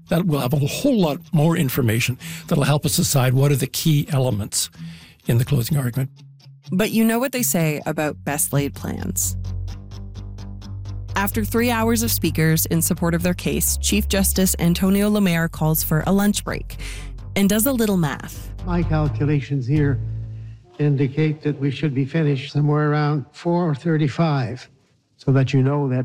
That will have a whole lot more information that'll help us decide what are the key elements in the closing argument. But you know what they say about best laid plans. After 3 hours of speakers in support of their case, Chief Justice Antonio Lamer calls for a lunch break and does a little math. My calculations here indicate that we should be finished somewhere around 4:35, so that you know that